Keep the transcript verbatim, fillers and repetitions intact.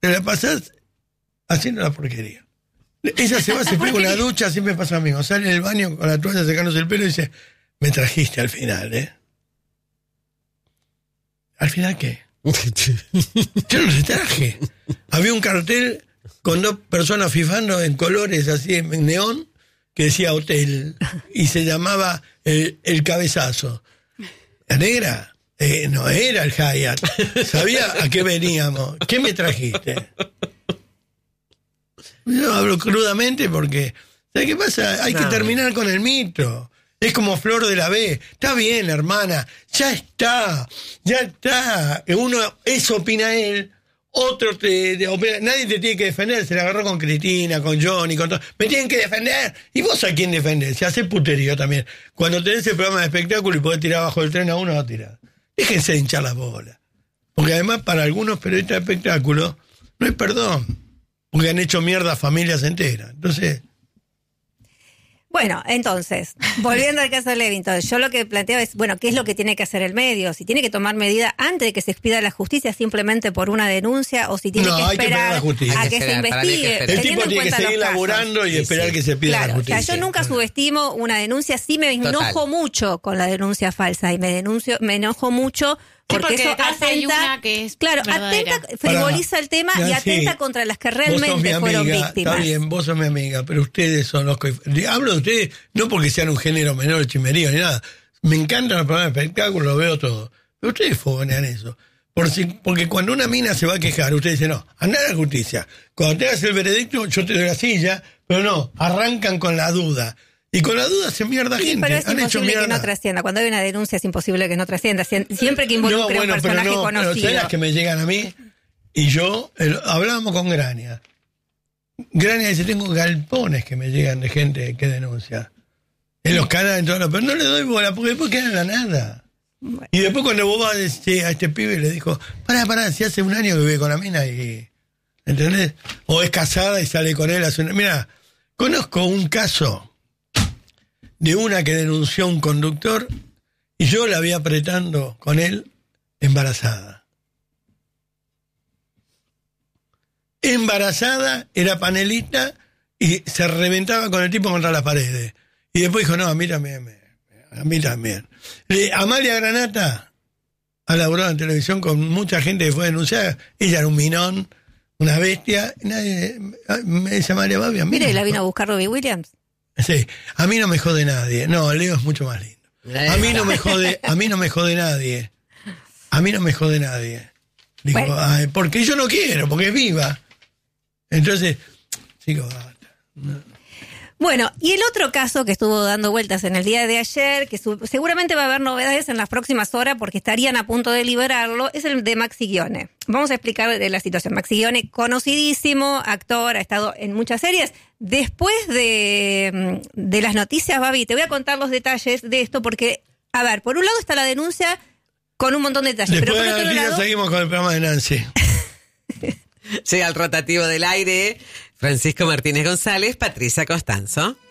te la pasás haciendo la porquería. Ella se va, se pega una ducha, siempre pasa lo mismo. Sale del baño con la toalla secándose el pelo y dice, me trajiste al final, ¿eh? ¿Al final qué? Yo no te traje. Había un cartel con dos personas fifando en colores así, en neón, que decía hotel, y se llamaba el, el cabezazo. La negra eh, no era el Hyatt. Sabía a qué veníamos. ¿Qué me trajiste? Yo hablo crudamente porque, ¿sabes qué pasa? Hay no. que terminar con el mito. Es como Flor de la B. Está bien, hermana. Ya está. Ya está. Uno, eso opina él. Otro te, te opina. Nadie te tiene que defender. Se la agarró con Cristina, con Johnny, con todo. Me tienen que defender. ¿Y vos a quién defender? Se hace puterío también. Cuando tenés el programa de espectáculo y podés tirar bajo el tren a uno, va a tirar. Déjense de hinchar las bolas. Porque además, para algunos periodistas de espectáculo, no hay perdón. Porque han hecho mierda a familias enteras. Entonces. Bueno, entonces, volviendo al caso de Levington, yo lo que planteo es, bueno, ¿qué es lo que tiene que hacer el medio? Si tiene que tomar medida antes de que se expida la justicia simplemente por una denuncia, o si tiene no, que esperar que a que, que se investigue. El tipo tiene que seguir laburando y sí, esperar sí. que se pida claro, la justicia. O sea, yo nunca claro. subestimo una denuncia, sí me enojo Total. mucho con la denuncia falsa y me denuncio, me enojo mucho porque, sí, porque eso atenta, que es claro, verdadera. atenta, frivoliza Para, el tema y atenta sí. contra las que realmente fueron amiga, víctimas. Está bien, vos sos mi amiga, pero ustedes son los que... Hablo de ustedes, no porque sean un género menor, el chimerío ni nada. Me encantan los programas de espectáculo, lo veo todo. Pero ustedes fogonean eso. Por si, porque cuando una mina se va a quejar, ustedes dicen, no, andá a la justicia. Cuando te hagas el veredicto, yo te doy la silla, pero no, arrancan con la duda. Y con la duda se mierda sí, gente. Pero es Han imposible hecho que no trascienda. Cuando hay una denuncia es imposible que no trascienda. Siempre que involucre no, bueno, a un personaje pero no, conocido. Pero ¿sabes las que me llegan a mí? Y yo, el, hablábamos con Grania. Grania dice, tengo galpones que me llegan de gente que denuncia. En los canales, en todos los, pero no le doy bola, porque después queda en la nada. Bueno. Y después cuando vos vas a este, a este pibe le dijo, pará, pará, si hace un año que vive con la mina y... ¿Entendés? O es casada y sale con él hace una... Mira, conozco un caso... de una que denunció a un conductor y yo la vi apretando con él embarazada. Embarazada, era panelista y se reventaba con el tipo contra las paredes. Y después dijo, no, a mí también, a mí también. Eh, Amalia Granata ha laburado en televisión con mucha gente que fue denunciada. Ella era un minón, una bestia. Nadie, me dice Amalia, va bien. Mire, la vino a buscar Robbie Williams. Sí, a mí no me jode nadie. No, Leo es mucho más lindo. A mí no me jode, a mí no me jode nadie. A mí no me jode nadie. Digo, bueno. ay, porque yo no quiero, porque es viva. Entonces, chicos, no. Bueno, y el otro caso que estuvo dando vueltas en el día de ayer, que su- seguramente va a haber novedades en las próximas horas porque estarían a punto de liberarlo, es el de Maxi Guione. Vamos a explicar de la situación. Maxi Guione, conocidísimo, actor, ha estado en muchas series. Después de, de las noticias, Babi, te voy a contar los detalles de esto porque, a ver, por un lado está la denuncia con un montón de detalles. Después pero por de otro la lado... seguimos con el programa de Nancy. Llega el rotativo del aire, Francisco Martínez González, Patricia Costanzo.